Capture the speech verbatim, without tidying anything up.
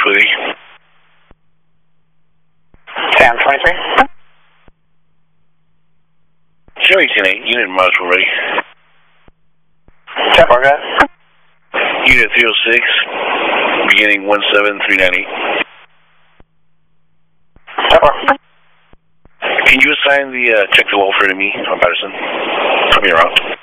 ready. Sam twenty-three. Show eighteen eight, unit module ready. Step or good. Unit three oh six, beginning one seven three nine eight. Step or. Can you assign the uh, check the welfare to me on Patterson? Come here, out.